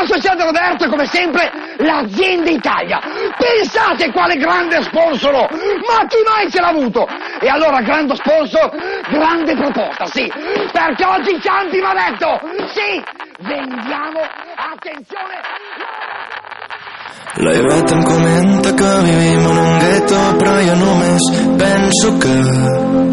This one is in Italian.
Associato Roberto, come sempre, l'azienda Italia. Pensate quale grande sponsor! Ma chi mai ce l'ha avuto? E allora, grande sponsor, grande proposta, sì. Perché oggi Ciampi mi ha detto, sì, vendiamo, attenzione... La Iveta em comenta que vivim en un gueto, però jo només penso que